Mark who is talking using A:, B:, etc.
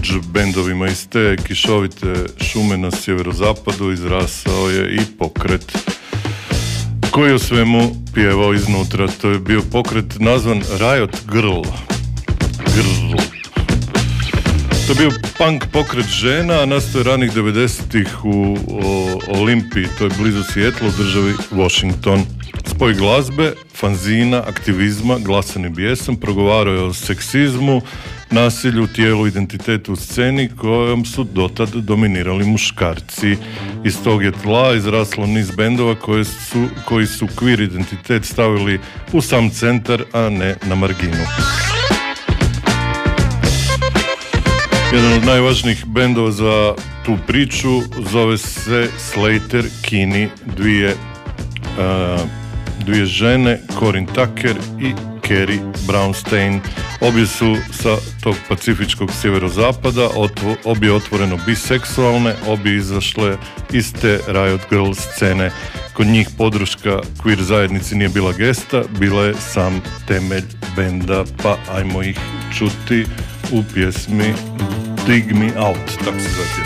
A: među bendovima iz te kišovite šume na sjeverozapadu izrasao je i pokret koji je o svemu pjevao iznutra. To je bio pokret nazvan Riot Grrrl. To je bio punk pokret žena, a nastao je ranih 90-ih u Olimpiji, to je blizu Seattle, u državi Washington. Spoj glazbe, fanzina, aktivizma, glasan i bijesan, progovarao je o seksizmu, nasilju, tijelu, identitetu u sceni kojom su dotad dominirali muškarci. Iz tog je tla izraslo niz bendova koji su queer identitet stavili u sam centar, a ne na marginu. Jedan od najvažnijih bendova za tu priču zove se Slater Kinney, dvije žene, Corin Tucker i Carrie Brownstein. Obje su sa tog pacifičkog sjeverozapada, obje otvoreno biseksualne, obje izašle iz te Riot Grrrl scene. Kod njih podrška queer zajednici nije bila gesta, bila je sam temelj benda, pa ajmo ih čuti u pjesmi Dig Me Out, tako se zove.